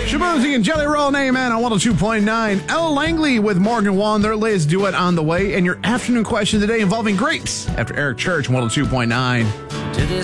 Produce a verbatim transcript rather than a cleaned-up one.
Shabuzi and Jelly Roll and Amen on one oh two point nine. Elle Langley with Morgan Wallen, their latest duet on the way. And your afternoon question today involving grapes after Eric Church, one oh two point nine. To this